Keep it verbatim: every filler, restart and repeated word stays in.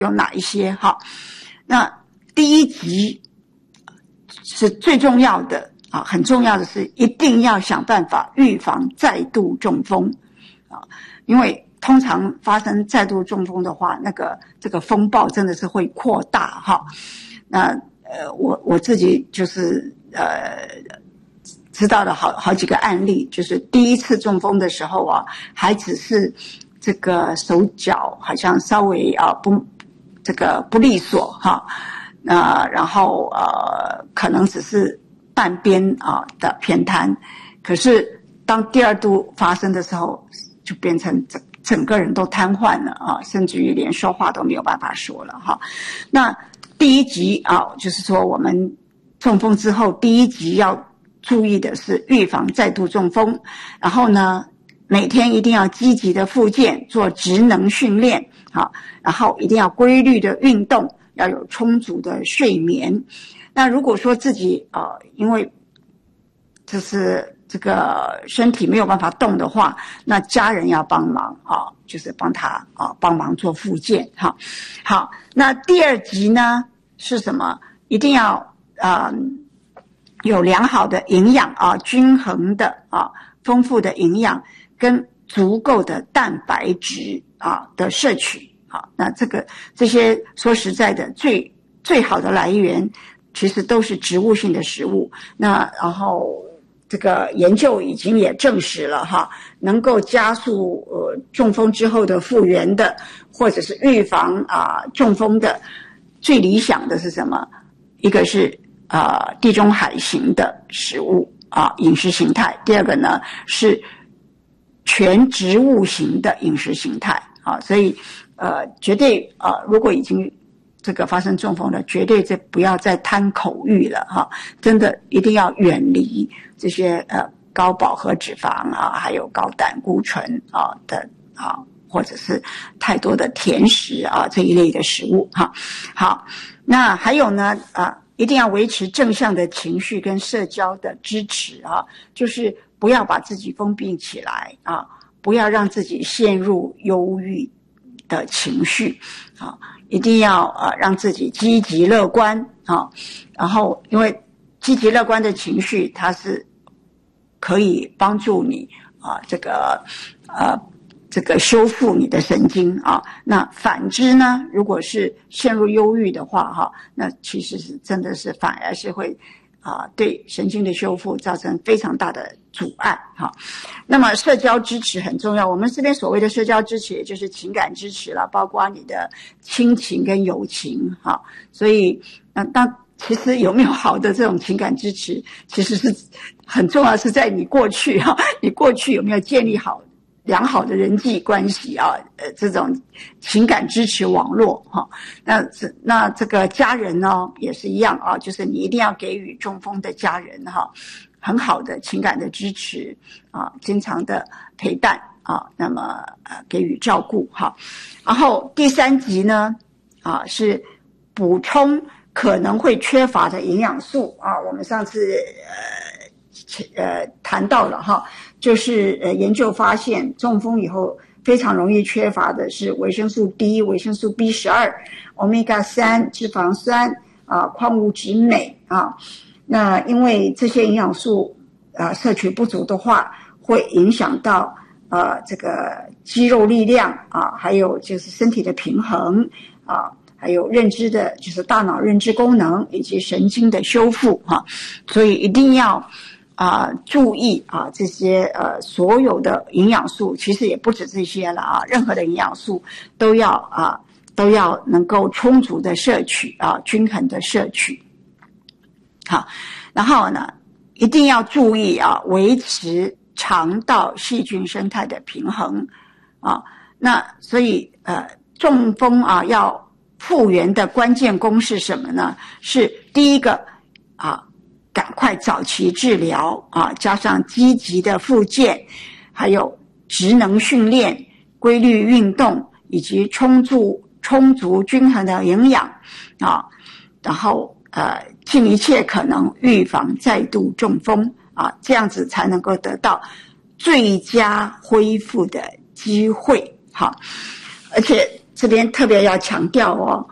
有哪一些哈？那第一级是最重要的啊，很重要的是一定要想办法预防再度中风啊，因为通常发生再度中风的话，那个这个风暴真的是会扩大哈。那呃，我我自己就是呃知道了好好几个案例，就是第一次中风的时候啊，还只是这个手脚好像稍微啊不这个不利索哈，那、呃、然后呃可能只是半边啊的偏瘫，可是当第二度发生的时候，就变成整整个人都瘫痪了啊，甚至于连说话都没有办法说了哈。那第一级啊，就是说我们中风之后，第一级要注意的是预防再度中风，然后呢，每天一定要积极的复健，做职能训练，好，然后一定要规律的运动，要有充足的睡眠。那如果说自己呃，因为就是这个身体没有办法动的话，那家人要帮忙啊，就是帮他啊帮忙做复健哈。好，那第二级呢是什么？一定要啊、呃、有良好的营养啊，均衡的啊，丰富的营养跟足够的蛋白质啊的摄取啊。那这个这些说实在的，最最好的来源其实都是植物性的食物。那然后这个研究已经也证实了哈，能够加速呃中风之后的复原的，或者是预防啊、呃、中风的，最理想的是什么？一个是啊、呃、地中海型的食物啊饮食形态，第二个呢是全植物型的饮食形态啊，所以呃绝对啊、呃、如果已经这个发生中风了，绝对这不要再贪口欲了哈，真的一定要远离这些呃高饱和脂肪啊，还有高胆固醇啊的啊，或者是太多的甜食啊这一类的食物哈。好，那还有呢啊，一定要维持正向的情绪跟社交的支持啊，就是不要把自己封闭起来啊，不要让自己陷入忧郁的情绪啊。一定要呃让自己积极乐观啊，然后因为积极乐观的情绪，它是可以帮助你啊这个呃这个修复你的神经啊。那反之呢，如果是陷入忧郁的话哈，那其实是真的是反而是会啊对神经的修复造成非常大的阻碍哈。那么社交支持很重要，我们这边所谓的社交支持也就是情感支持了，包括你的亲情跟友情哈。所以嗯，当其实有没有好的这种情感支持，其实是很重要，是在你过去哈，你过去有没有建立好良好的人际关系啊，呃，这种情感支持网络哈。那这那这个家人呢也是一样啊，就是你一定要给予中风的家人哈很好的情感的支持啊，经常的陪伴啊，那么呃给予照顾哈。然后第三级呢啊是补充可能会缺乏的营养素啊，我们上次呃呃谈到了哈，就是呃研究发现中风以后非常容易缺乏的是维生素 D、维生素 B 十二、欧米伽三、脂肪酸啊、矿物质镁啊。那因为这些营养素呃摄取不足的话，会影响到呃这个肌肉力量啊，还有就是身体的平衡啊，还有认知的就是大脑认知功能以及神经的修复哈、啊。所以一定要啊、呃、注意啊这些呃所有的营养素，其实也不止这些了啊，任何的营养素都要啊都要能够充足的摄取啊，均衡的摄取。好，然后呢，一定要注意啊，维持肠道细菌生态的平衡啊。那所以呃，中风啊要复原的关键功是什么呢？是第一个啊，赶快早期治疗啊，加上积极的复健，还有职能训练、规律运动以及充足充足均衡的营养啊，然后呃。尽一切可能预防再度中风啊，这样子才能够得到最佳恢复的机会哈。而且这边特别要强调哦，